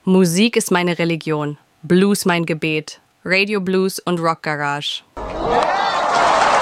Musik ist meine Religion, Blues mein Gebet, Radio Blues und Rock Garage.